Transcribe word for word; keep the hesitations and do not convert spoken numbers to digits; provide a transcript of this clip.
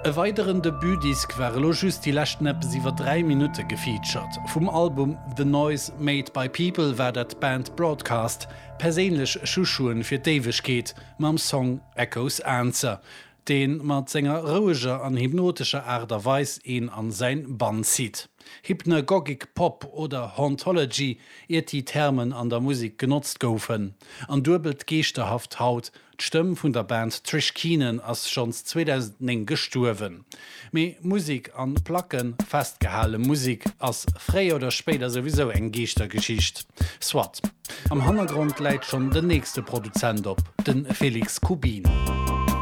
E weiteren Debütdisk war lo just die lächten Eppes iwwer drei Minute gefeatured. Vom Album The Noise Made by People war dat Band Broadcast perélech Schuschuen fir Davish geht mam Song Echoes Answer, den mat Sänger rouger an hypnotischer Aderweis een an sein Band zieht. Hypnagogic Pop oder Hauntology ir die Termen an der Musik genutzt goufen. An dubelt geesterhaft haut d'Stëmm vun der Band Trish Keenan ass schons zweitausendzehn gesturwen. Me Musik an Placken festgehale Musik ass fré oder später sowieso eng Geestergeschicht. Swat. Am Hannergrund leit schon der nächste Produzent op, den Felix Kubin.